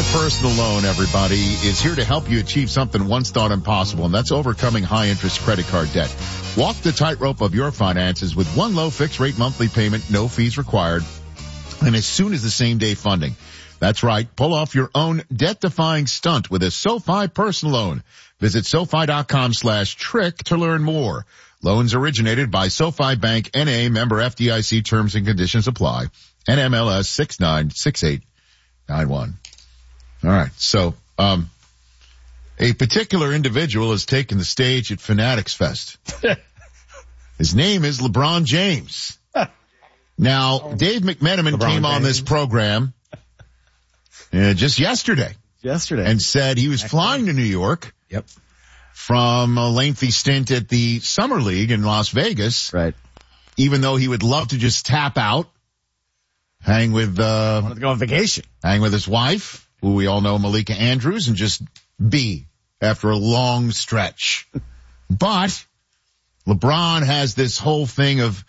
Personal Loan, everybody, is here to help you achieve something once thought impossible, and that's overcoming high-interest credit card debt. Walk the tightrope of your finances with one low fixed-rate monthly payment, no fees required, and as soon as the same-day funding. That's right. Pull off your own debt-defying stunt with a SoFi Personal Loan. Visit SoFi.com/trick to learn more. Loans originated by SoFi Bank N.A. member FDIC. Terms and conditions apply. NMLS 696891. All right. So, a particular individual has taken the stage at Fanatics Fest. His name is LeBron James. Now, Dave McMenamin came on this program just yesterday. And said he was flying to New York. Yep. From a lengthy stint at the Summer League in Las Vegas. Right. Even though he would love to just tap out, hang with, wanted to go on vacation. Hang with his wife, who we all know, Malika Andrews, and just be after a long stretch. But LeBron has this whole thing of,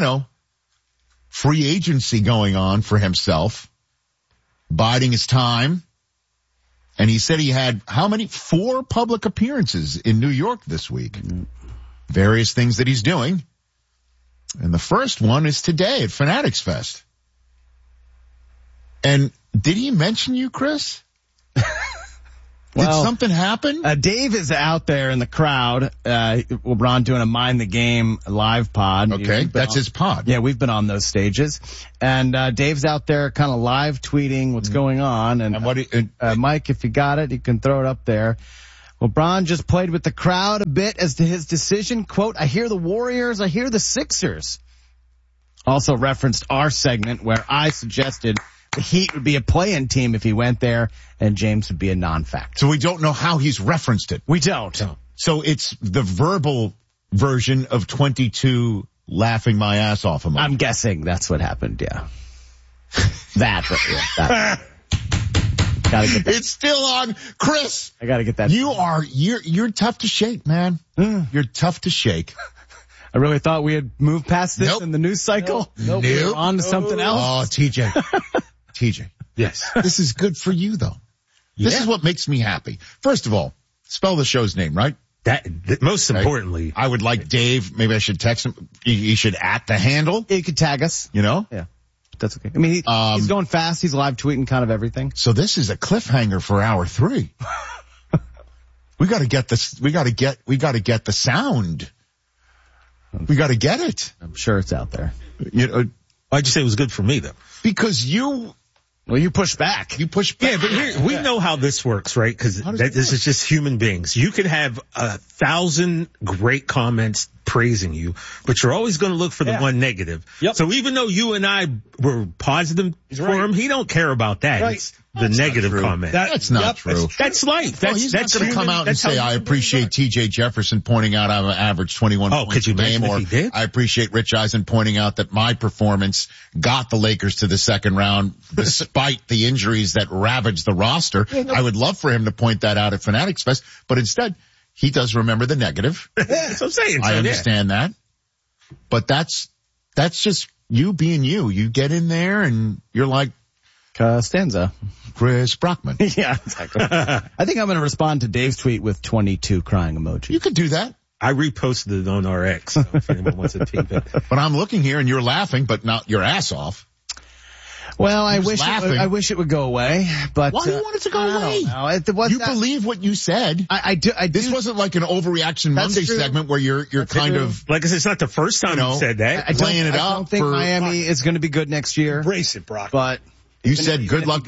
free agency going on for himself, biding his time. And he said he had, 4 public appearances in New York this week. Various things that he's doing. And the first one is today at Fanatics Fest. And did he mention you, Chris? Did something happen? Dave is out there in the crowd. LeBron doing a Mind the Game live pod. Okay, that's his pod. Yeah, we've been on those stages. And Dave's out there kind of live tweeting what's going on. And Mike, if you got it, you can throw it up there. LeBron just played with the crowd a bit as to his decision. Quote, I hear the Warriors, I hear the Sixers. Also referenced our segment where I suggested the Heat would be a play-in team if he went there, and James would be a non-factor. So we don't know how he's referenced it. We don't. So it's the verbal version of 22 laughing my ass off him. I'm guessing that's what happened, yeah. That. Gotta get that. It's still on. Chris. I gotta get that. You're tough to shake, man. You're tough to shake. I really thought we had moved past this in the news cycle. Nope. We're on to something else. Oh, TJ. Yes. This is good for you, though. This is what makes me happy. First of all, spell the show's name, right? Most importantly. I would like Dave, maybe I should text him. He should at the handle. You could tag us. Yeah. That's okay. I mean, he's going fast. He's live tweeting kind of everything. So this is a cliffhanger for hour 3. We gotta get this, we gotta get the sound. We gotta get it. I'm sure it's out there. Why'd you say it was good for me, though? Because you push back. Yeah, but here, we know how this works, right? Because this is just human beings. You could have 1,000 great comments praising you, but you're always going to look for the one negative. Yep. So even though you and I were positive for him, he don't care about that. Right. It's the negative comment. That's not true. That's life. He's not going to come out and say, I appreciate T.J. Jefferson pointing out I'm an average 21 points a game, or I appreciate Rich Eisen pointing out that my performance got the Lakers to the second round despite the injuries that ravaged the roster. I would love for him to point that out at Fanatics Fest, but instead he does remember the negative. That's what I'm saying. I understand that. But that's just you being you. You get in there and you're like Costanza. Chris Brockman. Yeah, exactly. I think I'm going to respond to Dave's tweet with 22 crying emoji. You could do that. I reposted it on RX. So if anyone wants to take it. But I'm looking here and you're laughing, but not your ass off. Well, I wish it would go away, but why do you want it to go away? I don't know. You believe what you said. I do. This wasn't like an Overreaction Monday segment where you're kind of like I said, it's not the first time you said that. Playing it up. I don't think Miami is going to be good next year. Embrace it, Brock. But you said good luck.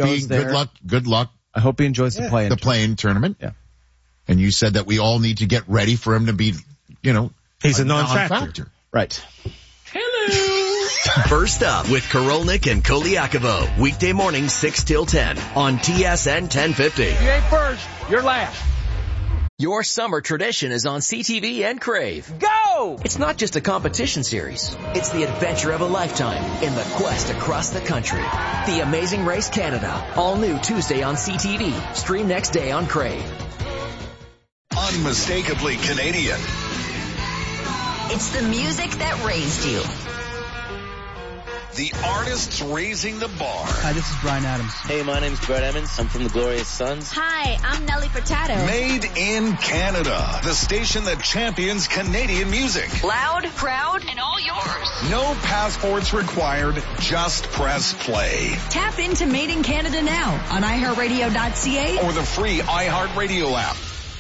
I hope he enjoys the play-in tournament. Yeah. And you said that we all need to get ready for him to be, he's a non-factor. Right. Hello. First up with Korolnik and Koliakovo. Weekday morning 6 till 10 on TSN 1050. You ain't first, you're last. Your summer tradition is on CTV and Crave. Go! It's not just a competition series. It's the adventure of a lifetime in the quest across the country. The Amazing Race Canada. All new Tuesday on CTV. Stream next day on Crave. Unmistakably Canadian. It's the music that raised you. the artists raising the bar. Hi, this is Bryan Adams. Hey, my name's Brett Emmons. I'm from the Glorious Sons. Hi, I'm Nelly Furtado. Made in Canada, the station that champions Canadian music. Loud, proud, and all yours. No passports required, just press play. Tap into Made in Canada now on iHeartRadio.ca or the free iHeartRadio app.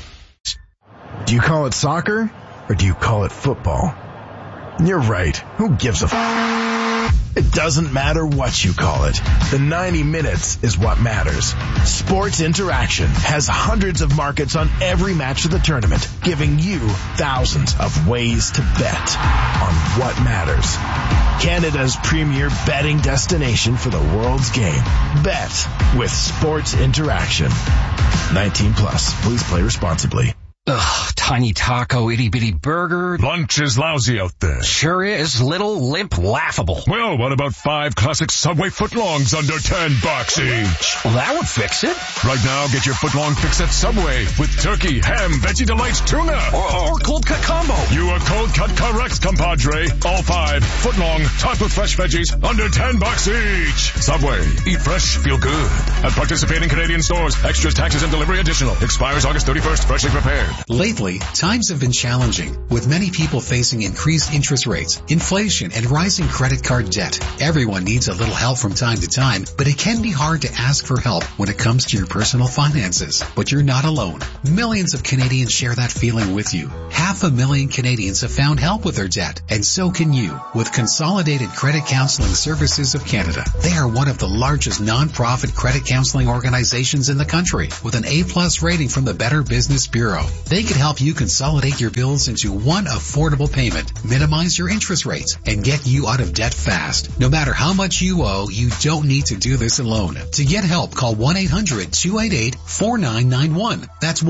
Do you call it soccer or do you call it football? You're right. Who gives a It doesn't matter what you call it. The 90 minutes is what matters. Sports Interaction has hundreds of markets on every match of the tournament, giving you thousands of ways to bet on what matters. Canada's premier betting destination for the world's game. Bet with Sports Interaction. 19 plus. Please play responsibly. Ugh, tiny taco, itty-bitty burger. Lunch is lousy out there. Sure is. Little, limp, laughable. Well, what about 5 classic Subway footlongs under $10 each? Well, that would fix it. Right now, get your footlong fix at Subway with turkey, ham, Veggie Delights, tuna. Or cold cut combo. You are cold cut correct, compadre. All 5 footlong, topped with fresh veggies, under $10 each. Subway. Eat fresh, feel good. At participating Canadian stores. Extras, taxes, and delivery additional. Expires August 31st. Freshly prepared. Lately, times have been challenging, with many people facing increased interest rates, inflation, and rising credit card debt. Everyone needs a little help from time to time, but it can be hard to ask for help when it comes to your personal finances. But you're not alone. Millions of Canadians share that feeling with you. 500,000 Canadians have found help with their debt, and so can you, with Consolidated Credit Counseling Services of Canada. They are one of the largest non-profit credit counseling organizations in the country, with an A+ rating from the Better Business Bureau. They can help you consolidate your bills into one affordable payment, minimize your interest rates, and get you out of debt fast. No matter how much you owe, you don't need to do this alone. To get help, call 1-800-288-4991. That's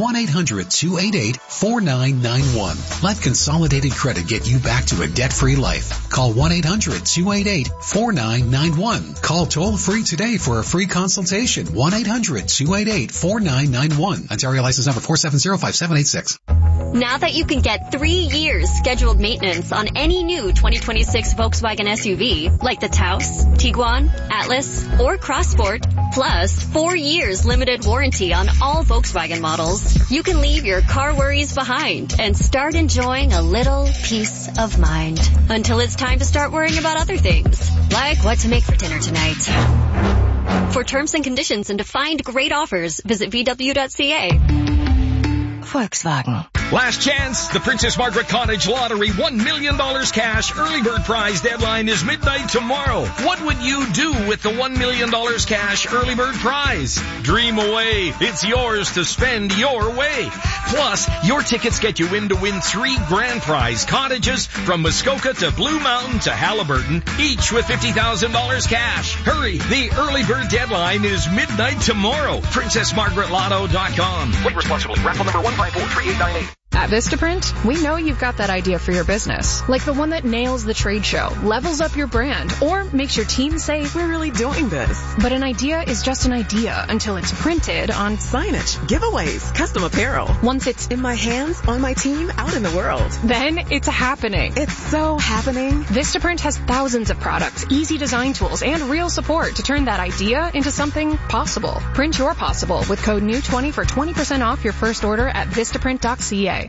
1-800-288-4991. Let Consolidated Credit get you back to a debt-free life. Call 1-800-288-4991. Call toll-free today for a free consultation. 1-800-288-4991. Ontario license number 4705786. Now that you can get 3 years scheduled maintenance on any new 2026 Volkswagen SUV, like the Taos, Tiguan, Atlas, or Crossport, plus 4 years limited warranty on all Volkswagen models, you can leave your car worries behind and start enjoying a little peace of mind. Until it's time to start worrying about other things, like what to make for dinner tonight. For terms and conditions and to find great offers, visit VW.ca. Volkswagen. Last chance. The Princess Margaret Cottage Lottery $1 million cash early bird prize deadline is midnight tomorrow. What would you do with the $1 million cash early bird prize? Dream away. It's yours to spend your way. Plus, your tickets get you in to win 3 grand prize cottages from Muskoka to Blue Mountain to Halliburton, each with $50,000 cash. Hurry. The early bird deadline is midnight tomorrow. PrincessMargaretLotto.com. Play responsibly. Raffle number 1543898. At Vistaprint, we know you've got that idea for your business, like the one that nails the trade show, levels up your brand, or makes your team say, we're really doing this. But an idea is just an idea until it's printed on signage, giveaways, custom apparel. Once it's in my hands, on my team, out in the world, then it's happening. It's so happening. Vistaprint has thousands of products, easy design tools, and real support to turn that idea into something possible. Print your possible with code NEW20 for 20% off your first order at Vistaprint.ca.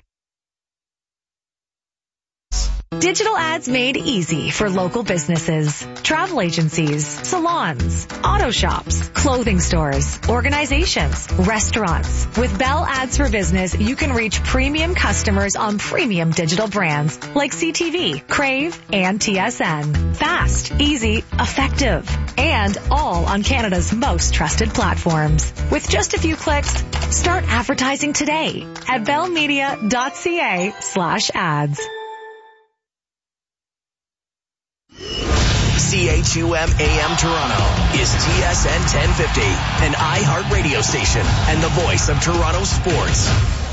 Digital ads made easy for local businesses, travel agencies, salons, auto shops, clothing stores, organizations, restaurants. With Bell Ads for Business, you can reach premium customers on premium digital brands like CTV, Crave, and TSN. Fast, easy, effective, and all on Canada's most trusted platforms. With just a few clicks, start advertising today at bellmedia.ca/ads. CHUM AM Toronto is TSN 1050, an iHeart radio station and the voice of Toronto sports.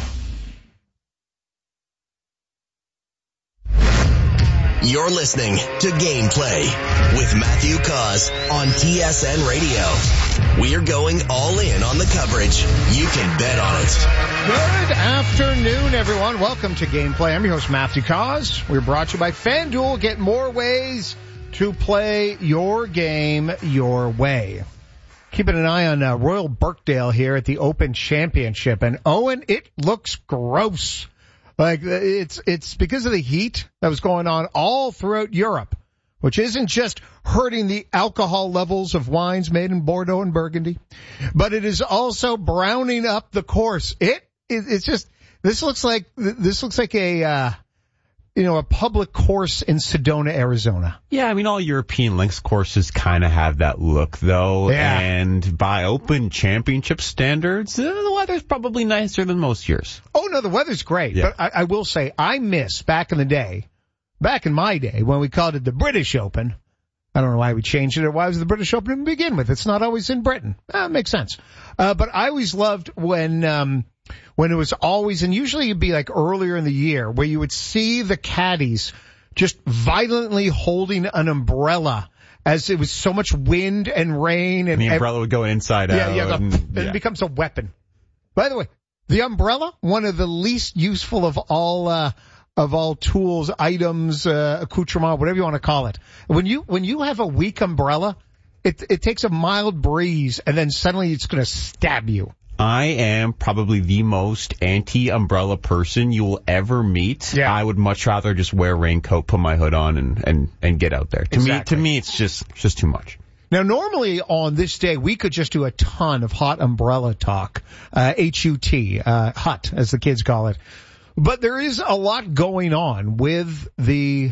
You're listening to Gameplay with Matthew Cause on TSN Radio. We're going all in on the coverage. You can bet on it. Good afternoon, everyone. Welcome to Gameplay. I'm your host, Matthew Cause. We're brought to you by FanDuel. Get more ways to play your game your way. Keeping an eye on Royal Birkdale here at the Open Championship. And Owen, it looks gross. Like it's because of the heat that was going on all throughout Europe, which isn't just hurting the alcohol levels of wines made in Bordeaux and Burgundy, but it is also browning up the course. It's just, this looks like a public course in Sedona, Arizona. Yeah, I mean, all European links courses kind of have that look, though. Yeah. And by Open Championship standards, the weather's probably nicer than most years. Oh, no, the weather's great. Yeah. But I will say, I miss back in my day, when we called it the British Open. I don't know why we changed it or why it was the British Open to begin with. It's not always in Britain. It makes sense. But I always loved when it was always, and usually it'd be like earlier in the year, where you would see the caddies just violently holding an umbrella as it was so much wind and rain. And the umbrella would go inside out. And it becomes a weapon. By the way, the umbrella, one of the least useful of all tools, items, accoutrement, whatever you want to call it. When you have a weak umbrella, it takes a mild breeze and then suddenly it's going to stab you. I am probably the most anti-umbrella person you will ever meet. Yeah. I would much rather just wear a raincoat, put my hood on, and get out there. To me, it's just too much. Now, normally on this day, we could just do a ton of hot umbrella talk, H-U-T, hot, as the kids call it. But there is a lot going on with the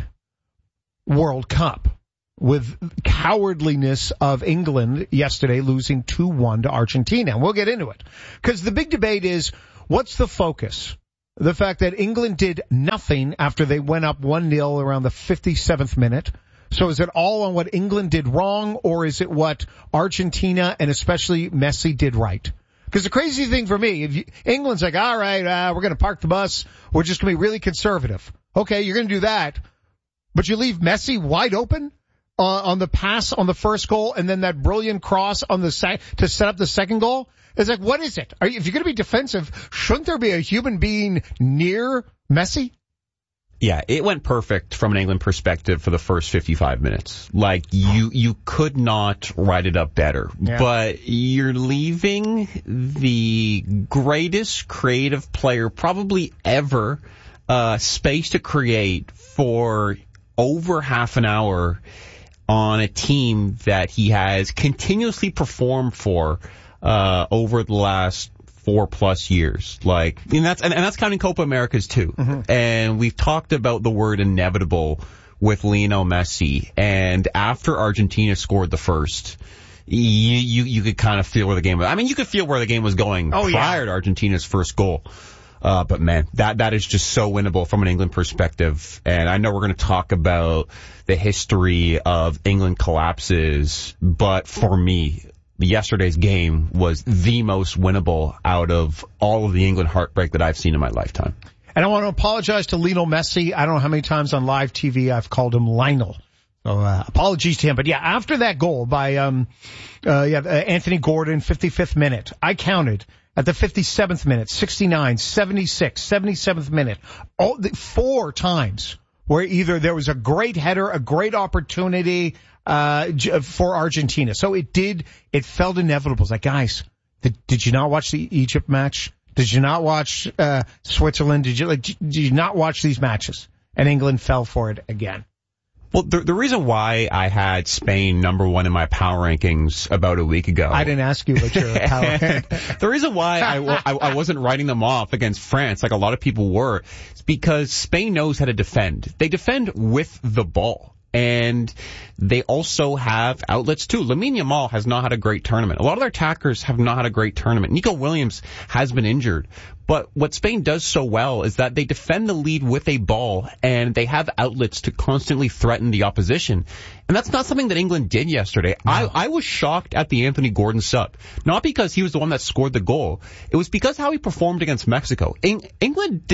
World Cup, with cowardliness of England yesterday losing 2-1 to Argentina. And we'll get into it. Because the big debate is, what's the focus? The fact that England did nothing after they went up 1-0 around the 57th minute. So is it all on what England did wrong, or is it what Argentina and especially Messi did right? Because the crazy thing for me, England's like, all right, we're going to park the bus. We're just going to be really conservative. Okay, you're going to do that. But you leave Messi wide open on the pass on the first goal, and then that brilliant cross on to set up the second goal. It's like, what is it? If you're going to be defensive, shouldn't there be a human being near Messi? Yeah, it went perfect from an England perspective for the first 55 minutes. Like, you could not write it up better. Yeah. But you're leaving the greatest creative player probably ever space to create for over half an hour on a team that he has continuously performed for over the last 4+ years. Like, and that's counting Copa Americas too. Mm-hmm. And we've talked about the word inevitable with Lionel Messi. And after Argentina scored the first, you could kind of feel where the game was. I mean, you could feel where the game was going prior to Argentina's first goal. But man, that is just so winnable from an England perspective. And I know we're going to talk about the history of England collapses, but for me, yesterday's game was the most winnable out of all of the England heartbreak that I've seen in my lifetime. And I want to apologize to Lionel Messi. I don't know how many times on live TV I've called him Lionel. So, apologies to him. But yeah, after that goal by, Anthony Gordon, 55th minute, I counted at the 57th minute, 69, 76, 77th minute, 4 times where either there was a great header, a great opportunity, for Argentina. So it felt inevitable. It's like, guys, did you not watch the Egypt match? Did you not watch, Switzerland? Did you not watch these matches? And England fell for it again. Well, the reason why I had Spain number 1 in my power rankings about a week ago. I didn't ask you what your power rankings. The reason why I wasn't writing them off against France like a lot of people were is because Spain knows how to defend. They defend with the ball. And they also have outlets too. Lamine Yamal has not had a great tournament. A lot of their attackers have not had a great tournament. Nico Williams has been injured. But what Spain does so well is that they defend the lead with a ball, and they have outlets to constantly threaten the opposition. And that's not something that England did yesterday. No. I was shocked at the Anthony Gordon sub. Not because he was the one that scored the goal. It was because how he performed against Mexico. England did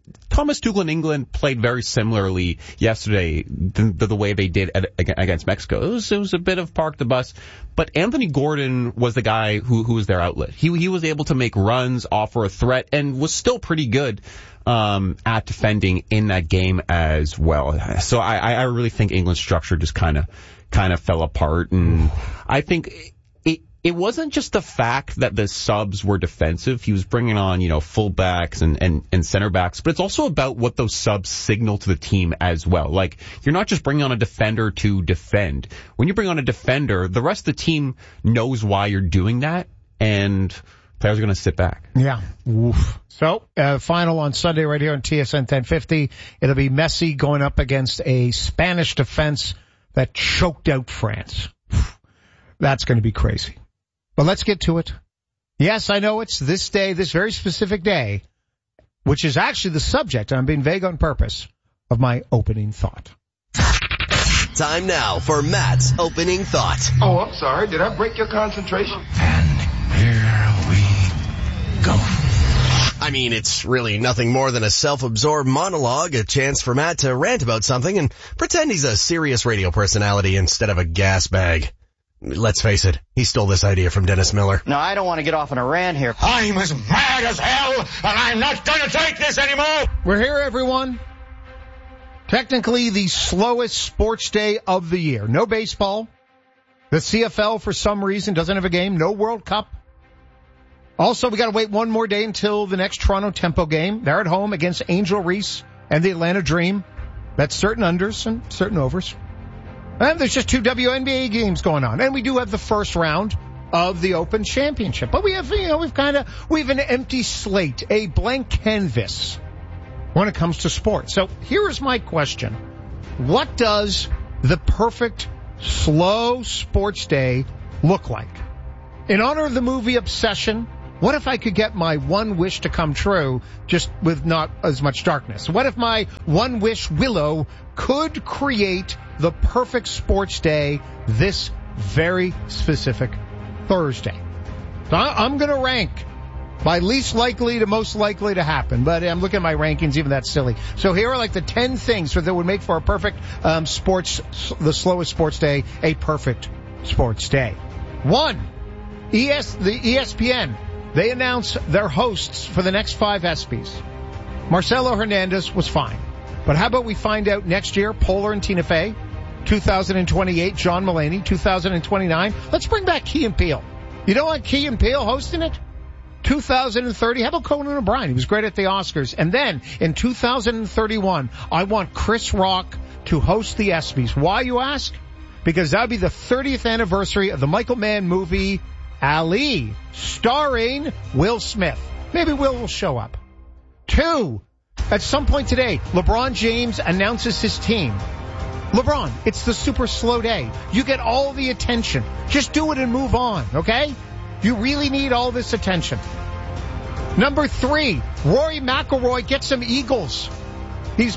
Thomas Tuchel in England played very similarly yesterday the way they did against Mexico. It was a bit of park the bus, but Anthony Gordon was the guy who was their outlet. He was able to make runs, offer a threat, and was still pretty good at defending in that game as well. So I really think England's structure just kind of fell apart, and I think it wasn't just the fact that the subs were defensive. He was bringing on, fullbacks and center backs, but it's also about what those subs signal to the team as well. Like, you're not just bringing on a defender to defend. When you bring on a defender, the rest of the team knows why you're doing that, and players are going to sit back. Yeah. Oof. So, final on Sunday right here on TSN 1050. It'll be Messi going up against a Spanish defense that choked out France. That's going to be crazy. But let's get to it. Yes, I know it's this day, this very specific day, which is actually the subject, and I'm being vague on purpose, of my opening thought. Time now for Matt's opening thought. Oh, I'm sorry. Did I break your concentration? And here we go. I mean, it's really nothing more than a self-absorbed monologue, a chance for Matt to rant about something and pretend he's a serious radio personality instead of a gas bag. Let's face it, he stole this idea from Dennis Miller. No, I don't want to get off on a rant here. I'm as mad as hell, and I'm not going to take this anymore. We're here, everyone. Technically the slowest sports day of the year. No baseball. The CFL, for some reason, doesn't have a game. No World Cup. Also, we got to wait one more day until the next Toronto Tempo game. They're at home against Angel Reese and the Atlanta Dream. That's certain unders and certain overs. And there's just 2 WNBA games going on. And we do have the first round of the Open Championship. But we have, we have an empty slate, a blank canvas when it comes to sports. So here is my question. What does the perfect slow sports day look like? In honor of the movie Obsession, what if I could get my one wish to come true, just with not as much darkness? What if my one wish Willow could create the perfect sports day this very specific Thursday? So I'm going to rank by least likely to most likely to happen, but I'm looking at my rankings, even that's silly. So here are like the 10 things that would make for a perfect the slowest sports day, a perfect sports day. 1, the ESPN. They announced their hosts for the next 5 ESPYs. Marcelo Hernandez was fine. But how about we find out next year, Poehler and Tina Fey, 2028, John Mulaney, 2029. Let's bring back Key and Peele. You don't want Key and Peele hosting it? 2030, how about Conan O'Brien? He was great at the Oscars. And then in 2031, I want Chris Rock to host the ESPYs. Why, you ask? Because that would be the 30th anniversary of the Michael Mann movie Ali, starring Will Smith. Maybe Will show up. 2, at some point today, LeBron James announces his team. LeBron, it's the super slow day. You get all the attention. Just do it and move on, okay? You really need all this attention. Number 3, Rory McIlroy gets some eagles. He's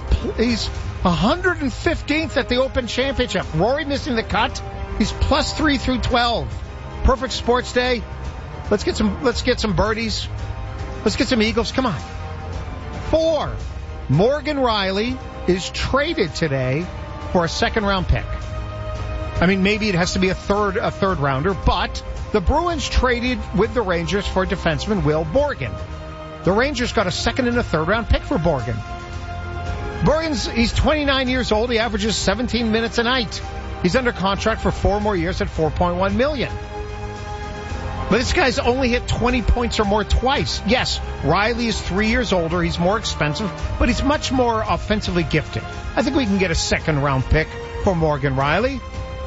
115th at the Open Championship. Rory missing the cut. He's +3 through 12. Perfect sports day. Let's get some birdies. Let's get some eagles. Come on. 4, Morgan Riley is traded today for a second round pick. I mean, maybe it has to be a third rounder, but the Bruins traded with the Rangers for defenseman Will Borgen. The Rangers got a second and a third round pick for Borgen. He's 29 years old. He averages 17 minutes a night. He's under contract for 4 more years at $4.1 million. But this guy's only hit 20 points or more twice. Yes, Riley is 3 years older. He's more expensive, but he's much more offensively gifted. I think we can get a second round pick for Morgan Riley.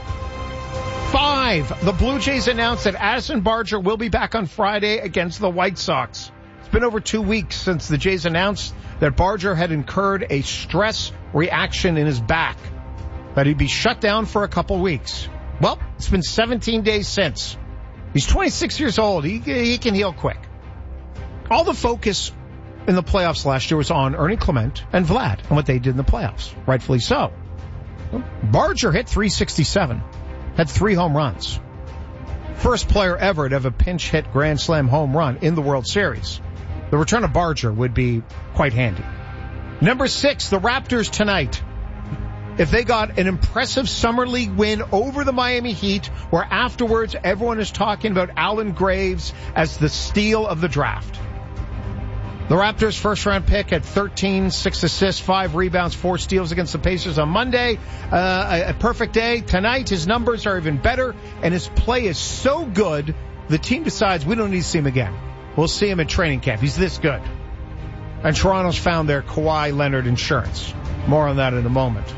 5, the Blue Jays announced that Addison Barger will be back on Friday against the White Sox. It's been over 2 weeks since the Jays announced that Barger had incurred a stress reaction in his back, that he'd be shut down for a couple weeks. Well, it's been 17 days since. He's 26 years old. He can heal quick. All the focus in the playoffs last year was on Ernie Clement and Vlad and what they did in the playoffs. Rightfully so. Barger hit .367, had 3 home runs. First player ever to have a pinch hit grand slam home run in the World Series. The return of Barger would be quite handy. Number 6, the Raptors tonight. If they got an impressive Summer League win over the Miami Heat, where afterwards everyone is talking about Allen Graves as the steal of the draft. The Raptors' first-round pick at 13, 6 assists, 5 rebounds, 4 steals against the Pacers on Monday. A perfect day. Tonight, his numbers are even better, and his play is so good, the team decides we don't need to see him again. We'll see him in training camp. He's this good. And Toronto's found their Kawhi Leonard insurance. More on that in a moment.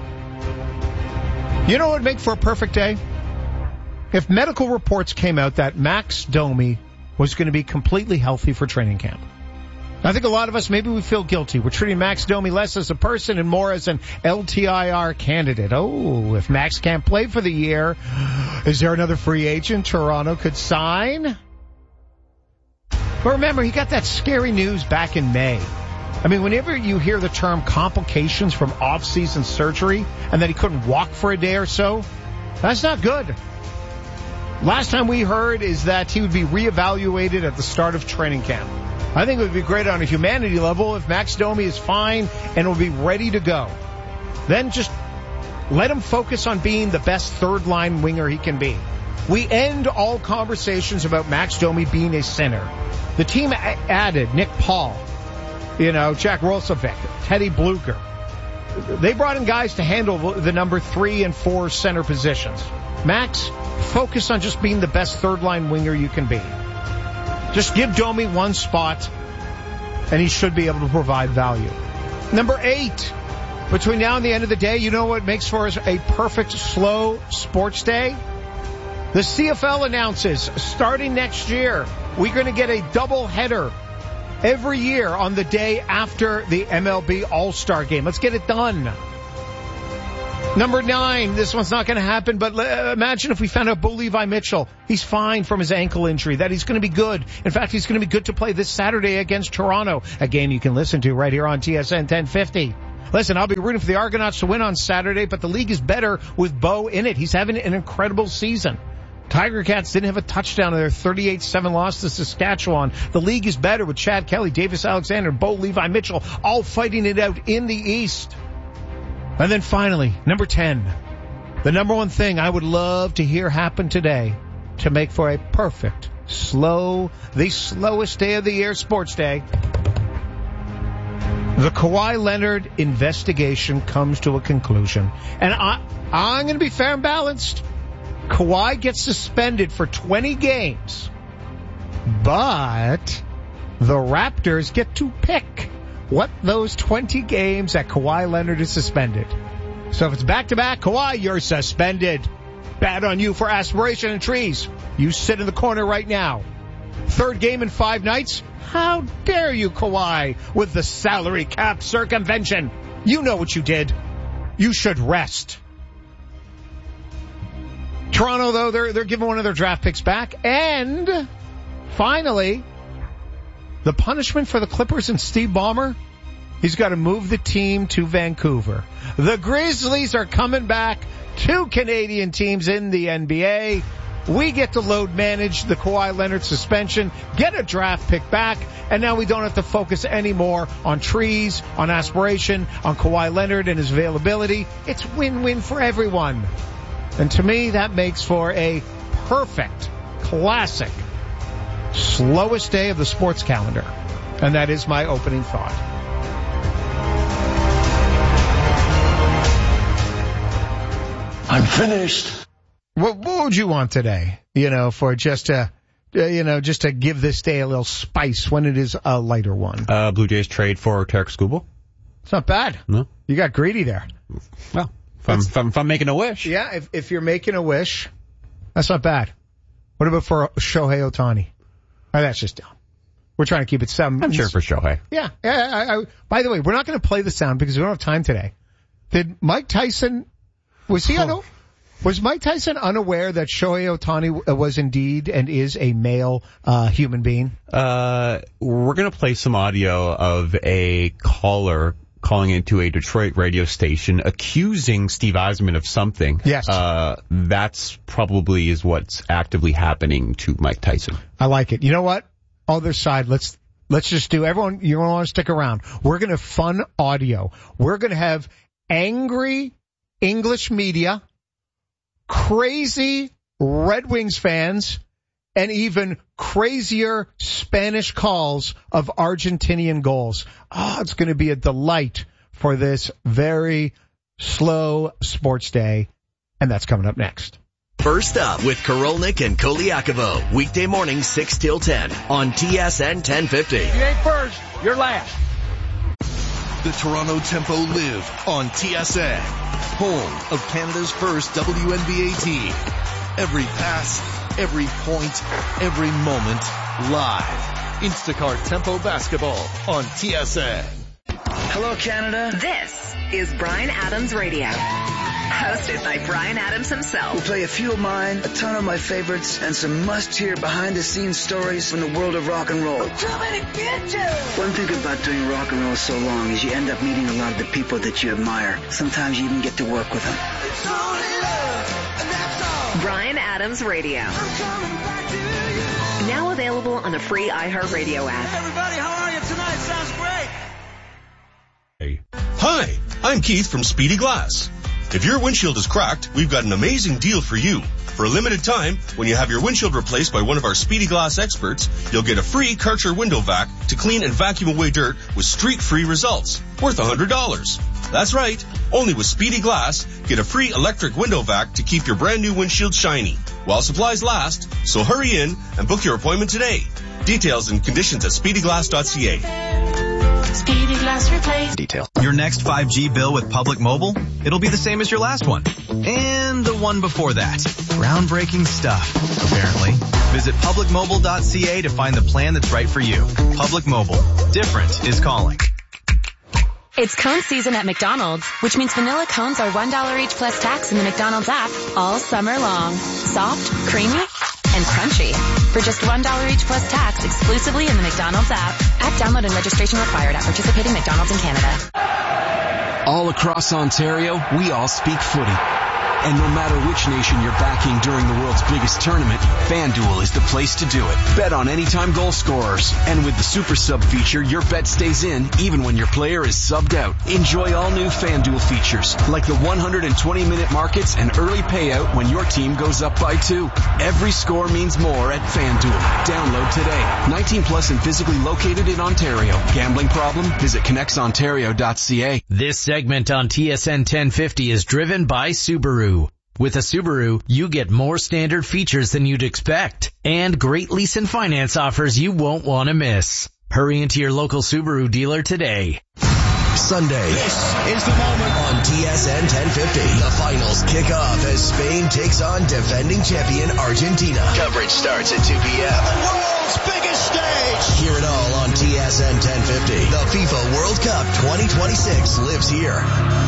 You know what would make for a perfect day? If medical reports came out that Max Domi was going to be completely healthy for training camp. I think a lot of us, maybe we feel guilty. We're treating Max Domi less as a person and more as an LTIR candidate. Oh, if Max can't play for the year, is there another free agent Toronto could sign? But remember, he got that scary news back in May. I mean, whenever you hear the term complications from off-season surgery and that he couldn't walk for a day or so, that's not good. Last time we heard is that he would be reevaluated at the start of training camp. I think it would be great on a humanity level if Max Domi is fine and will be ready to go. Then just let him focus on being the best third-line winger he can be. We end all conversations about Max Domi being a center. The team added Nick Paul, Jack Roslovic, Teddy Bluger. They brought in guys to handle the number 3 and 4 center positions. Max, focus on just being the best third-line winger you can be. Just give Domi one spot, and he should be able to provide value. Number 8, between now and the end of the day, you know what makes for a perfect slow sports day? The CFL announces, starting next year, we're going to get a double header every year on the day after the MLB All-Star Game. Let's get it done. Number 9, this one's not going to happen, but imagine if we found out Bo Levi Mitchell, he's fine from his ankle injury, that he's going to be good. In fact, he's going to be good to play this Saturday against Toronto, a game you can listen to right here on TSN 1050. Listen, I'll be rooting for the Argonauts to win on Saturday, but the league is better with Bo in it. He's having an incredible season. Tiger Cats didn't have a touchdown in their 38-7 loss to Saskatchewan. The league is better with Chad Kelly, Davis Alexander, and Bo Levi Mitchell all fighting it out in the East. And then finally, number 10, the number one thing I would love to hear happen today to make for a perfect, the slowest day of the year sports day. The Kawhi Leonard investigation comes to a conclusion. And I'm going to be fair and balanced. Kawhi gets suspended for 20 games, but the Raptors get to pick what those 20 games that Kawhi Leonard is suspended. So if it's back-to-back, Kawhi, you're suspended. Bad on you for aspiration and trees. You sit in the corner right now. Third game in 5 nights? How dare you, Kawhi, with the salary cap circumvention? You know what you did. You should rest. Toronto, though, they're giving one of their draft picks back. And finally, the punishment for the Clippers and Steve Ballmer, he's got to move the team to Vancouver. The Grizzlies are coming back. 2 Canadian teams in the NBA. We get to load manage the Kawhi Leonard suspension, get a draft pick back, and now we don't have to focus anymore on trees, on aspiration, on Kawhi Leonard and his availability. It's win-win for everyone. And to me, that makes for a perfect, classic, slowest day of the sports calendar. And that is my opening thought. I'm finished. What would you want today? For just to give this day a little spice when it is a lighter one. Blue Jays trade for Tarek Skubal. It's not bad. No. You got greedy there. Well, if I'm making a wish. Yeah, if you're making a wish, that's not bad. What about for Shohei Ohtani? Oh, that's just dumb. We're trying to keep it some. I'm sure for Shohei. Yeah. By the way, we're not going to play the sound because we don't have time today. Did Mike Tyson, was Mike Tyson unaware that Shohei Ohtani was indeed and is a male human being? We're going to play some audio of a caller calling into a Detroit radio station accusing Steve Eisman of something. Yes. That's probably is what's actively happening to Mike Tyson. I like it. You know what? Other side, let's Let's just do, everyone, you don't want to stick around. We're going to have fun audio. We're going to have angry English media, crazy Red Wings fans, and even crazier Spanish calls of Argentinian goals. It's going to be a delight for this very slow sports day, and that's coming up next. First up with Korolnik and Koliakovo, weekday morning 6 till 10 on TSN 1050. You ain't first, you're last. The Toronto Tempo live on TSN, home of Canada's first WNBA team. Every pass, every point, every moment, live. Instacart Tempo Basketball on TSN. Hello, Canada. This is Bryan Adams Radio. Hosted by Bryan Adams himself. We'll play a few of mine, a ton of my favorites, and some must-hear behind-the-scenes stories from the world of rock and roll. Too many bitches! One thing about doing rock and roll so long is you end up meeting a lot of the people that you admire. Sometimes you even get to work with them. It's only love, and that's all. Bryan Adams Radio. I'm coming back to you. Now available on the free iHeartRadio app. Hey, everybody, how are you tonight? Sounds great. Hi, I'm Keith from Speedy Glass. If your windshield is cracked, we've got an amazing deal for you. For a limited time, when you have your windshield replaced by one of our Speedy Glass experts, you'll get a free Karcher window vac to clean and vacuum away dirt with streak-free results, worth $100. That's right. Only with Speedy Glass, get a free electric window vac to keep your brand new windshield shiny while supplies last. So hurry in and book your appointment today. Details and conditions at speedyglass.ca. Speedy Glass replace. Detail. Your next 5G bill with Public Mobile, it'll be the same as your last one. And the one before that. Groundbreaking stuff, apparently. Visit publicmobile.ca to find the plan that's right for you. Public Mobile. Different is calling. It's cone season at McDonald's, which means vanilla cones are $1 each plus tax in the McDonald's app all summer long. Soft, creamy, and crunchy. For just $1 each plus tax exclusively in the McDonald's app. App download and registration required at participating McDonald's in Canada. All across Ontario, we all speak footy. And no matter which nation you're backing during the world's biggest tournament, FanDuel is the place to do it. Bet on anytime goal scorers. And with the Super Sub feature, your bet stays in even when your player is subbed out. Enjoy all new FanDuel features, like the 120-minute markets and early payout when your team goes up by 2. Every score means more at FanDuel. Download today. 19 plus and physically located in Ontario. Gambling problem? Visit connectsontario.ca. This segment on TSN 1050 is driven by Subaru. With a Subaru, you get more standard features than you'd expect and great lease and finance offers you won't want to miss. Hurry into your local Subaru dealer today. Sunday. This is the moment on TSN 1050. The finals kick off as Spain takes on defending champion Argentina. Coverage starts at 2 p.m. The world's biggest stage. Hear it all on TSN 1050. The FIFA World Cup 2026 lives here.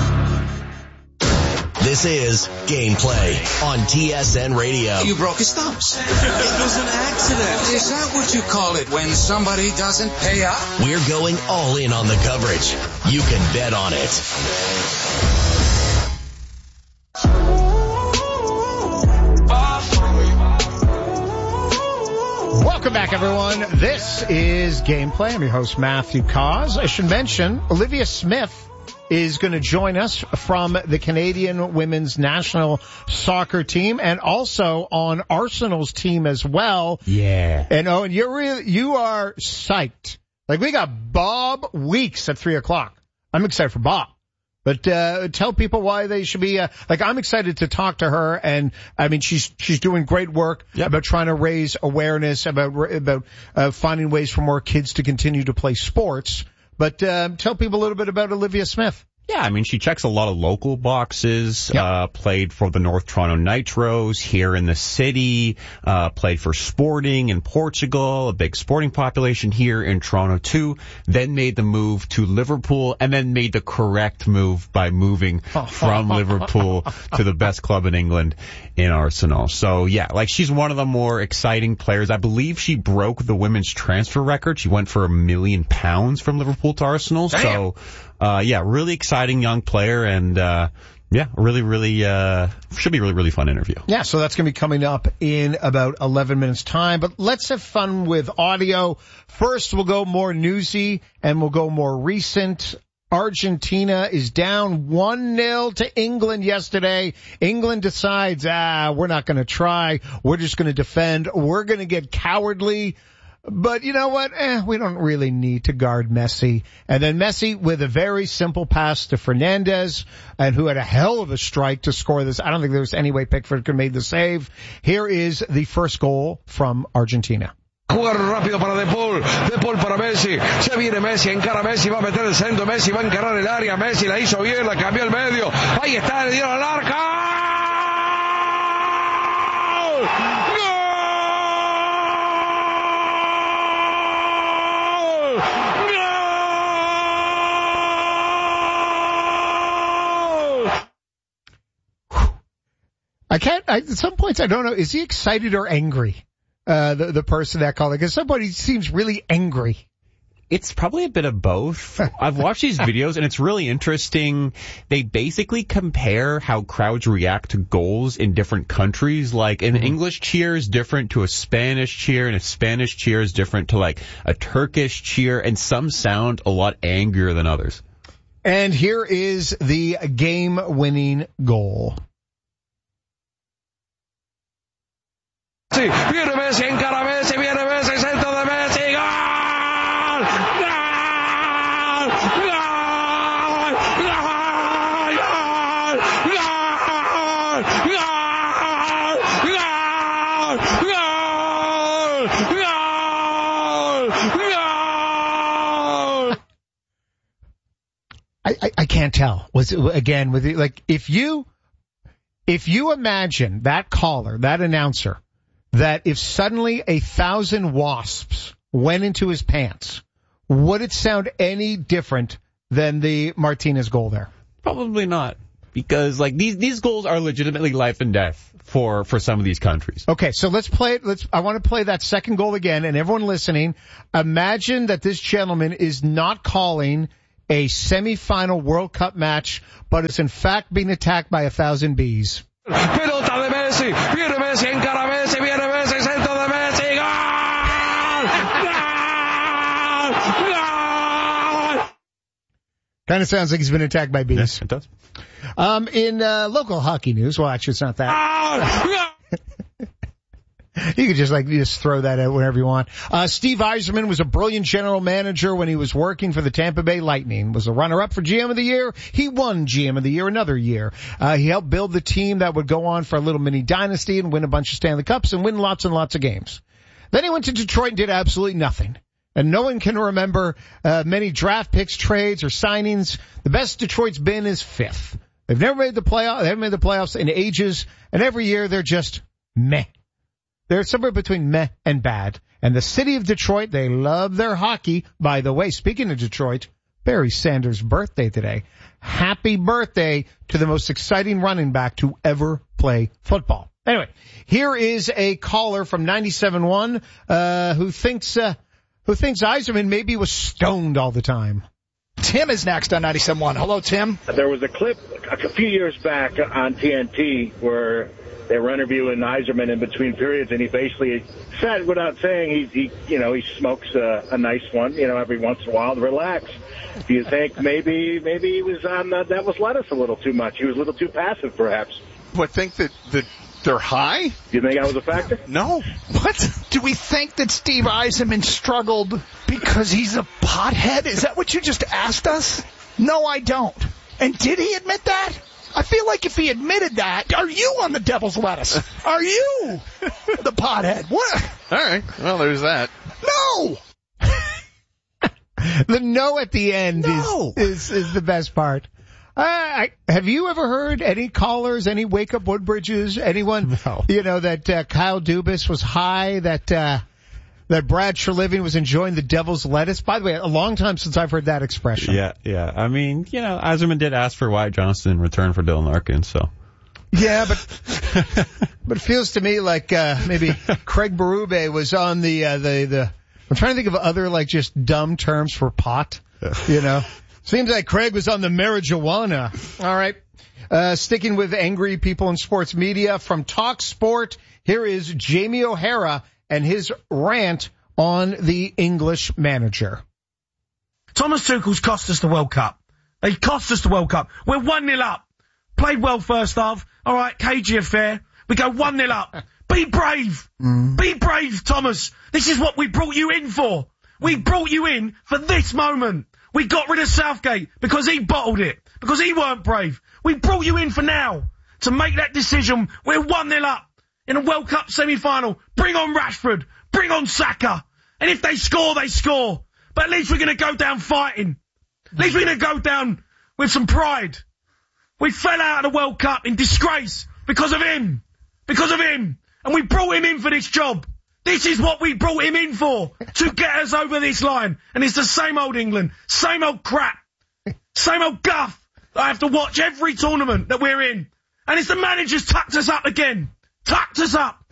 This is Gameplay on TSN Radio. You broke his thumbs. It was an accident. Is that what you call it when somebody doesn't pay up? We're going all in on the coverage. You can bet on it. Welcome back, everyone. This is Gameplay. I'm your host, Matthew Cause. I should mention, Olivia Smith is going to join us from the Canadian women's national soccer team and also on Arsenal's team as well. Yeah. And you are psyched. Like, we got Bob Weeks at 3:00. I'm excited for Bob. But tell people why they should be I'm excited to talk to her, and I mean she's doing great work about trying to raise awareness about finding ways for more kids to continue to play sports. But tell people a little bit about Olivia Smith. Yeah, I mean, she checks a lot of local boxes, played for the North Toronto Nitros here in the city, played for Sporting in Portugal, a big sporting population here in Toronto too, then made the move to Liverpool, and then made the correct move by moving from Liverpool to the best club in England in Arsenal. So yeah, like, she's one of the more exciting players. I believe she broke the women's transfer record. She went for £1 million from Liverpool to Arsenal. Damn. So, yeah, really exciting young player, and, Yeah, really, should be a really, really fun interview. Yeah, so that's going to be coming up in about 11 minutes time. But let's have fun with audio. First, we'll go more newsy and we'll go more recent. Argentina is down 1-0 to England yesterday. England decides, we're not going to try. We're just going to defend. We're going to get cowardly. But you know what? We don't really need to guard Messi. And then Messi with a very simple pass to Fernandez, and who had a hell of a strike to score this. I don't think there was any way Pickford could have made the save. Here is the first goal from Argentina. Jugar rápido para De Paul para Messi, se viene Messi, encara Messi, va a meter el centro, Messi va a encarar el área, Messi la hizo bien, la cambió al medio, ahí está, le dieron al arca. At some points I don't know, is he excited or angry? The person that called it, because somebody seems really angry. It's probably a bit of both. I've watched these videos and it's really interesting. They basically compare how crowds react to goals in different countries. Like an English cheer is different to a Spanish cheer, and a Spanish cheer is different to like a Turkish cheer, and some sound a lot angrier than others. And here is the game-winning goal. Sí, viene Messi, encara Messi, viene Messi, centro de Messi, ¡gol! I can't tell. Was it, again, with it, like, if you imagine that caller, that announcer, that if suddenly 1,000 wasps went into his pants, would it sound any different than the Martinez goal there? Probably not, because like these goals are legitimately life and death for some of these countries. Okay, so let's play it. I want to play that second goal again, and everyone listening, imagine that this gentleman is not calling a semifinal World Cup match, but is in fact being attacked by 1,000 bees. Pelota de Messi, viene Messi, encara Messi, viene Messi, centro de Messi, ¡gol! Kind of sounds like he's been attacked by bees. Yes, it does. In local hockey news, well, actually, it's not that. You could just throw that out whenever you want. Steve Yzerman was a brilliant general manager when he was working for the Tampa Bay Lightning. Was a runner-up for GM of the Year. He won GM of the Year another year. He helped build the team that would go on for a little mini dynasty and win a bunch of Stanley Cups and win lots and lots of games. Then he went to Detroit and did absolutely nothing. And no one can remember many draft picks, trades, or signings. The best Detroit's been is fifth. They've never made the playoffs. They haven't made the playoffs in ages. And every year they're just meh. They're somewhere between meh and bad. And the city of Detroit, they love their hockey. By the way, speaking of Detroit, Barry Sanders' birthday today. Happy birthday to the most exciting running back to ever play football. Anyway, here is a caller from 97.1 who thinks Yzerman maybe was stoned all the time. Tim is next on 97.1. Hello, Tim. There was a clip a few years back on TNT where they were interviewing Yzerman in between periods, and he basically said, without saying, he smokes a nice one, every once in a while to relax. Do you think maybe he was on Devil's Lettuce a little too much? He was a little too passive, perhaps. What, think that they're high? Do you think that was a factor? No. What? Do we think that Steve Yzerman struggled because he's a pothead? Is that what you just asked us? No, I don't. And did he admit that? I feel like if he admitted that, are you on the Devil's Lettuce? Are you the pothead? What? All right. Well, there's that. No! The no at the end is the best part. Have you ever heard any callers, any Wake Up Woodbridges, anyone, that Kyle Dubas was high, that Brad Treliving was enjoying the Devil's Lettuce? By the way, a long time since I've heard that expression. Yeah. I mean, Yzerman did ask for Wyatt Johnston in return for Dylan Larkin, so. Yeah, but it feels to me like maybe Craig Berube was on the I'm trying to think of other just dumb terms for pot, Seems like Craig was on the marijuana. All right. Sticking with angry people in sports media from Talk Sport, here is Jamie O'Hara and his rant on the English manager. Thomas Tuchel's cost us the World Cup. They cost us the World Cup. We're 1-0 up. Played well first half. All right, cagey affair. We go 1-0 up. Be brave. Be brave, Thomas. This is what we brought you in for. We brought you in for this moment. We got rid of Southgate because he bottled it, because he weren't brave. We brought you in for now to make that decision. We're 1-0 up in a World Cup semi-final. Bring on Rashford. Bring on Saka. And if they score, they score. But at least we're going to go down fighting. At least we're going to go down with some pride. We fell out of the World Cup in disgrace because of him. Because of him. And we brought him in for this job. This is what we brought him in for, to get us over this line. And it's the same old England, same old crap, same old guff that I have to watch every tournament that we're in. And it's the manager's tucked us up again. Tucked us up.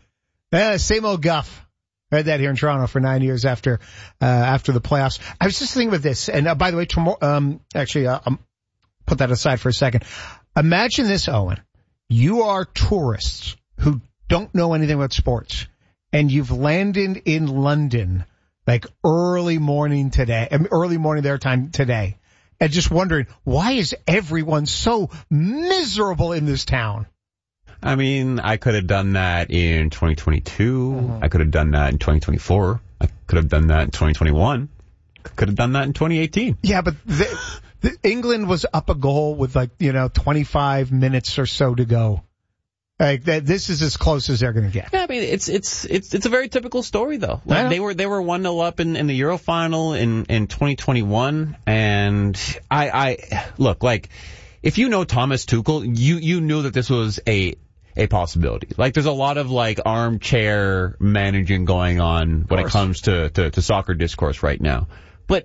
Same old guff. I had that here in Toronto for 9 years after the playoffs. I was just thinking of this, and by the way, tomorrow, I'll put that aside for a second. Imagine this, Owen. You are tourists who don't know anything about sports, and you've landed in London like early morning their time today, and just wondering, why is everyone so miserable in this town? I mean, I could have done that in 2022. I could have done that in 2024. I could have done that in 2021. Could have done that in 2018. Yeah, but England was up a goal with 25 minutes or so to go. Like this is as close as they're going to get. Yeah, I mean, it's a very typical story though. Like, they were 1-0 up in the Euro final in 2021, and I look, like, if you know Thomas Tuchel, you knew that this was a possibility. Like, there's a lot of armchair managing going on when it comes to soccer discourse right now. But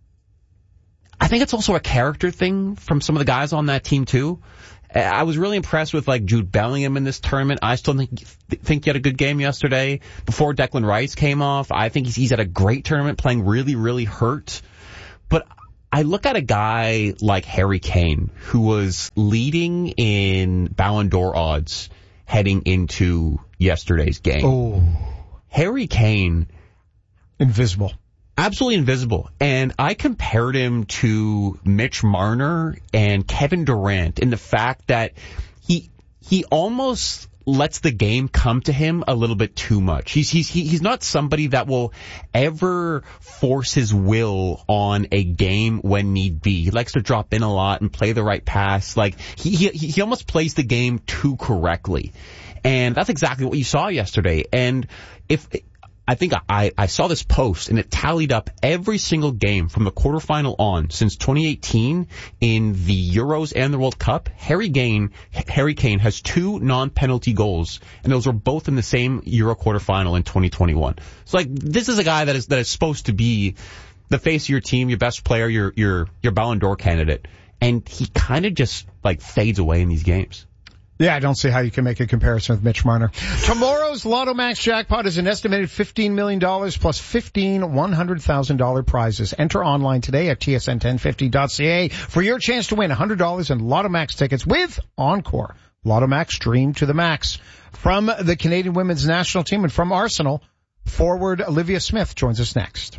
I think it's also a character thing from some of the guys on that team too. I was really impressed with Jude Bellingham in this tournament. I still think he had a good game yesterday. Before Declan Rice came off, I think he's had a great tournament, playing really, really hurt. But I look at a guy like Harry Kane, who was leading in Ballon d'Or odds heading into yesterday's game. Oh, Harry Kane, invisible. Absolutely invisible. And I compared him to Mitch Marner and Kevin Durant in the fact that he almost lets the game come to him a little bit too much. He's not somebody that will ever force his will on a game when need be. He likes to drop in a lot and play the right pass. Like, he almost plays the game too correctly. And that's exactly what you saw yesterday. And I think I saw this post, and it tallied up every single game from the quarterfinal on since 2018 in the Euros and the World Cup. Harry Kane has 2 non-penalty goals, and those were both in the same Euro quarterfinal in 2021. So, this is a guy that is supposed to be the face of your team, your best player, your Ballon d'Or candidate, and he kind of just fades away in these games. Yeah, I don't see how you can make a comparison with Mitch Marner. Tomorrow's Lotto Max jackpot is an estimated $15 million plus 15 $100,000 prizes. Enter online today at tsn1050.ca for your chance to win $100 in Lotto Max tickets with Encore. Lotto Max, dream to the max. From the Canadian women's national team and from Arsenal, forward Olivia Smith joins us next.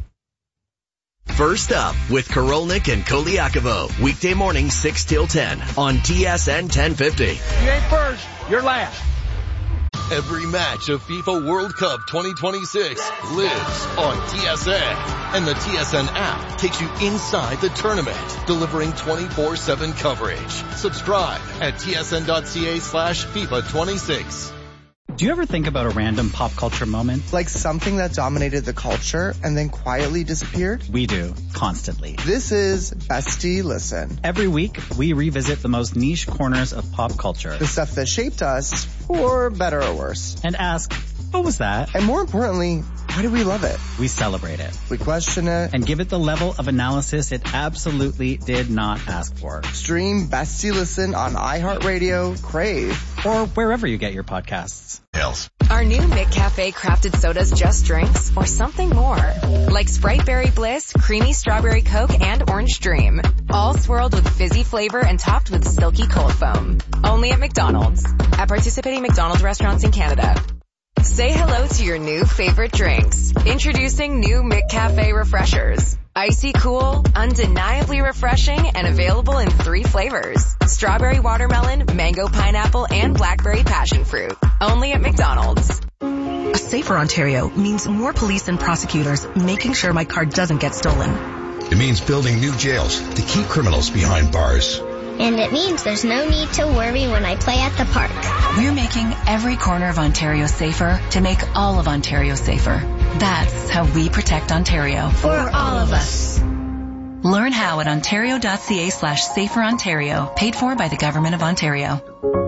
First Up with Korolnik and Koliakovo. Weekday morning 6 till 10 on TSN 1050. You ain't first, you're last. Every match of FIFA World Cup 2026 lives on TSN. And the TSN app takes you inside the tournament, delivering 24/7 coverage. Subscribe at tsn.ca/FIFA26. Do you ever think about a random pop culture moment? Like something that dominated the culture and then quietly disappeared? We do, constantly. This is Bestie Listen. Every week, we revisit the most niche corners of pop culture. The stuff that shaped us, for better or worse. And ask, what was that? And more importantly, Why do we love it? We celebrate it. We question it. And give it the level of analysis it absolutely did not ask for. Stream Best You Listen on iHeartRadio, Crave, or wherever you get your podcasts. Health. Are new McCafe crafted sodas just drinks or something more? Like Sprite Berry Bliss, Creamy Strawberry Coke, and Orange Dream. All swirled with fizzy flavor and topped with silky cold foam. Only at McDonald's. At participating McDonald's restaurants in Canada. Say hello to your new favorite drinks. Introducing new McCafe Refreshers. Icy cool, undeniably refreshing, and available in 3 flavors. Strawberry watermelon, mango pineapple, and blackberry passion fruit. Only at McDonald's. A safer Ontario means more police and prosecutors making sure my car doesn't get stolen. It means building new jails to keep criminals behind bars. And it means there's no need to worry when I play at the park. We're making every corner of Ontario safer to make all of Ontario safer. That's how we protect Ontario. For all of us. Learn how at ontario.ca/saferontario. Paid for by the Government of Ontario.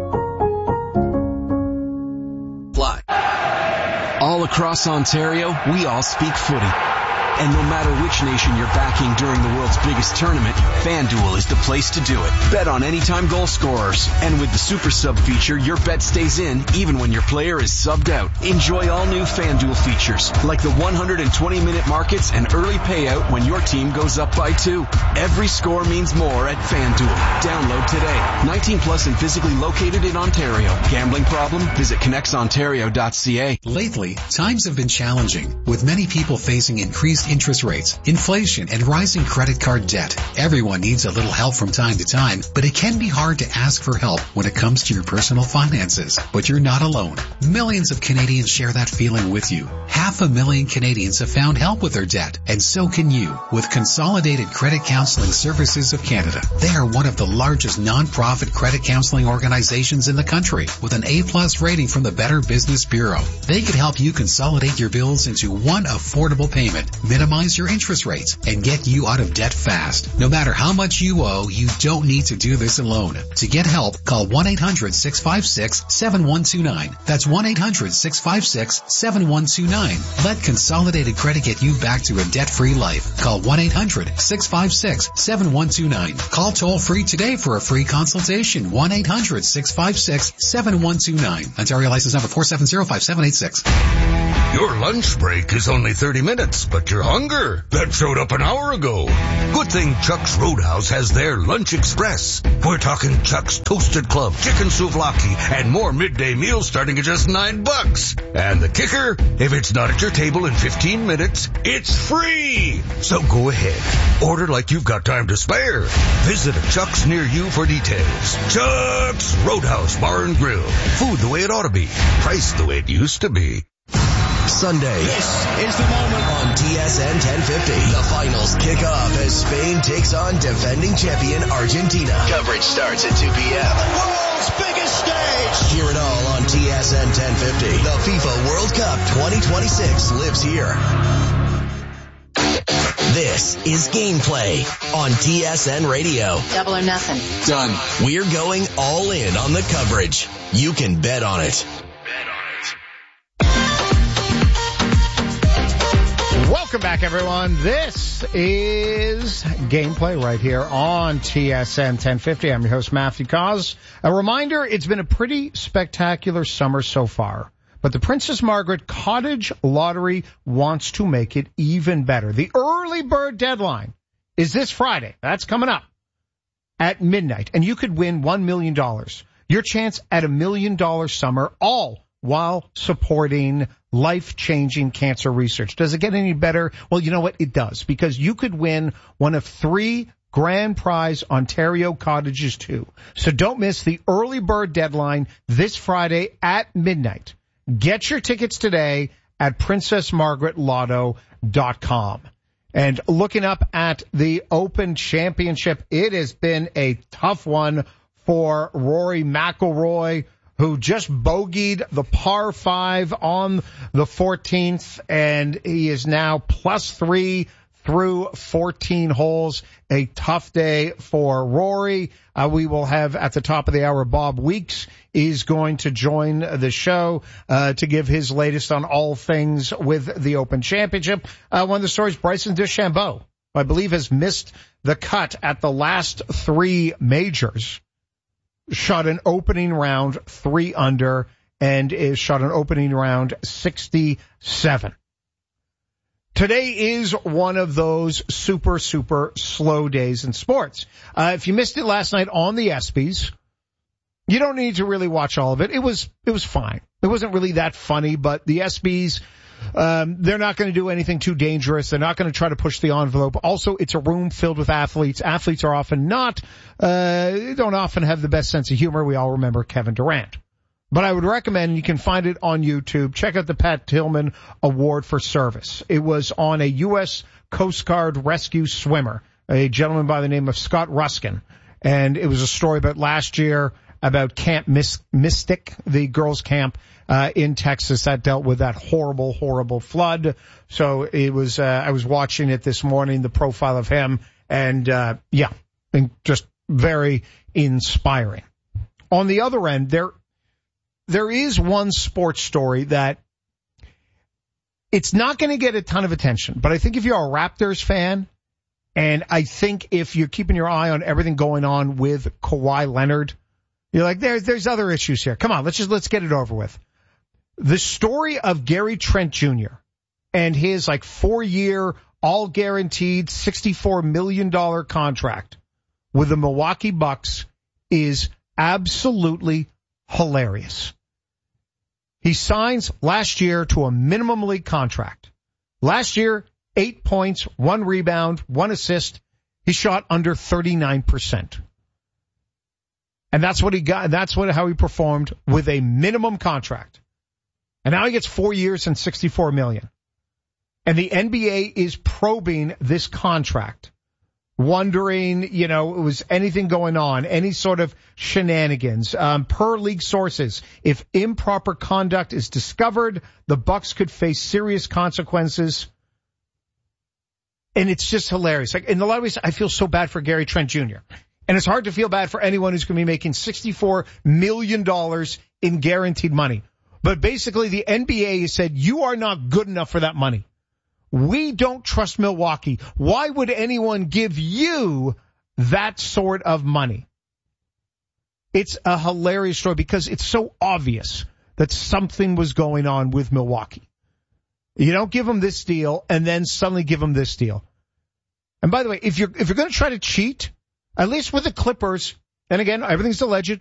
Fly. All across Ontario, we all speak footy. And no matter which nation you're backing during the world's biggest tournament, FanDuel is the place to do it. Bet on anytime goal scorers. And with the Super Sub feature, your bet stays in even when your player is subbed out. Enjoy all new FanDuel features, like the 120-minute markets and early payout when your team goes up by 2. Every score means more at FanDuel. Download today. 19 plus and physically located in Ontario. Gambling problem? Visit connectsontario.ca. Lately, times have been challenging, with many people facing increased interest rates, inflation, and rising credit card debt. Everyone needs a little help from time to time, but it can be hard to ask for help when it comes to your personal finances. But you're not alone. Millions of Canadians share that feeling with you. 500,000 Canadians have found help with their debt, and so can you with Consolidated Credit Counseling Services of Canada. They are one of the largest non-profit credit counseling organizations in the country, with an A+ rating from the Better Business Bureau. They could help you consolidate your bills into one affordable payment, minimize your interest rates, and get you out of debt fast. No matter how much you owe, you don't need to do this alone. To get help, call 1-800-656-7129. That's 1-800-656-7129. Let Consolidated Credit get you back to a debt-free life. Call 1-800-656-7129. Call toll-free today for a free consultation. 1-800-656-7129. Ontario license number 4705786. Your lunch break is only 30 minutes, but your hunger, that showed up an hour ago. Good thing Chuck's Roadhouse has their Lunch Express. We're talking Chuck's Toasted Club, Chicken Souvlaki, and more midday meals starting at just $9. And the kicker, if it's not at your table in 15 minutes, it's free. So go ahead, order like you've got time to spare. Visit a Chuck's near you for details. Chuck's Roadhouse Bar and Grill. Food the way it ought to be. Priced the way it used to be. Sunday. This is the moment on TSN 1050. The finals kick off as Spain takes on defending champion Argentina. Coverage starts at 2 p.m. The world's biggest stage. Hear it all on TSN 1050. The FIFA World Cup 2026 lives here. This is Gameplay on TSN Radio. Double or nothing. Done. We're going all in on the coverage. You can bet on it. Welcome back, everyone. This is Gameplay right here on TSN 1050. I'm your host, Matthew Cause. A reminder, it's been a pretty spectacular summer so far, but the Princess Margaret Cottage Lottery wants to make it even better. The early bird deadline is this Friday. That's coming up at midnight, and you could win $1 million. Your chance at $1 million summer, all while supporting life-changing cancer research. Does it get any better? Well, you know what? It does, because you could win one of 3 grand prize Ontario cottages too. So don't miss the early bird deadline this Friday at midnight. Get your tickets today at princessmargaretlotto.com. And looking up at the Open Championship, it has been a tough one for Rory McIlroy, who just bogeyed the par 5 on the 14th, and he is now +3 through 14 holes. A tough day for Rory. We will have at the top of the hour, Bob Weeks is going to join the show to give his latest on all things with the Open Championship. One of the stories, Bryson DeChambeau, I believe, has missed the cut at the last 3 majors. Shot an opening round 3 under and is shot an opening round 67. Today is one of those super, super slow days in sports. If you missed it last night on the ESPYs, you don't need to really watch all of it. It was fine. It wasn't really that funny, but the ESPYs, they're not going to do anything too dangerous. They're not going to try to push the envelope. Also, it's a room filled with athletes. Athletes are often don't often have the best sense of humor. We all remember Kevin Durant. But I would recommend, you can find it on YouTube, check out the Pat Tillman Award for Service. It was on a U.S. Coast Guard rescue swimmer, a gentleman by the name of Scott Ruskin. And it was a story about last year about Camp Mystic, the girls' camp in Texas that dealt with that horrible, horrible flood. So it was, I was watching it this morning, the profile of him, and just very inspiring. On the other end, there is one sports story that it's not going to get a ton of attention, but I think if you're a Raptors fan, and I think if you're keeping your eye on everything going on with Kawhi Leonard, you're like, there's other issues here. Come on, let's get it over with. The story of Gary Trent Jr. and his 4-year, all guaranteed $64 million contract with the Milwaukee Bucks is absolutely hilarious. He signs last year to a minimum league contract. Last year, 8 points, 1 rebound, 1 assist. He shot under 39%. And that's what he got. That's how he performed with a minimum contract. And now he gets 4 years and $64 million. And the NBA is probing this contract, wondering, was anything going on, any sort of shenanigans. Per league sources, if improper conduct is discovered, the Bucks could face serious consequences. And it's just hilarious. In a lot of ways, I feel so bad for Gary Trent Jr. And it's hard to feel bad for anyone who's going to be making $64 million in guaranteed money. But basically, the NBA has said, you are not good enough for that money. We don't trust Milwaukee. Why would anyone give you that sort of money? It's a hilarious story because it's so obvious that something was going on with Milwaukee. You don't give them this deal and then suddenly give them this deal. And by the way, if you're going to try to cheat, at least with the Clippers, and again, everything's alleged,